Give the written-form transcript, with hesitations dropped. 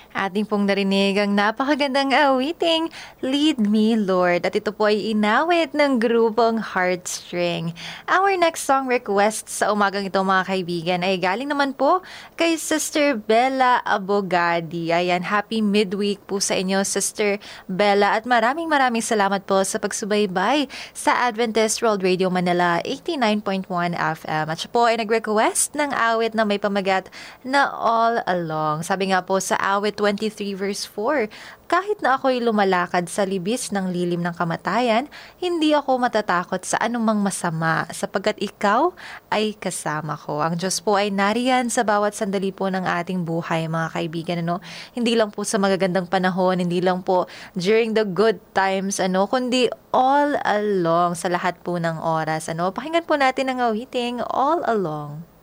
Ating pong narinig ang napakagandang awiting, Lead Me Lord. At ito po ay inawit ng grupong Heartstring. Our next song request sa umagang ito mga kaibigan ay galing naman po kay Sister Bella Abogadi. Ayan, happy midweek po sa inyo Sister Bella at maraming salamat po sa pagsubaybay sa Adventist World Radio Manila 89.1 FM. At siya po ay nag-request ng awit na may pamagat na All Along. Sabi nga po sa awit 23 verse 4, kahit na ako'y lumalakad sa libis ng lilim ng kamatayan, hindi ako matatakot sa anumang masama sapagkat ikaw ay kasama ko. Ang Diyos po ay nariyan sa bawat sandali po ng ating buhay, mga kaibigan. Hindi lang po sa magagandang panahon, hindi lang po during the good times, kundi all along sa lahat po ng oras. Pakinggan po natin ang awiting All Along.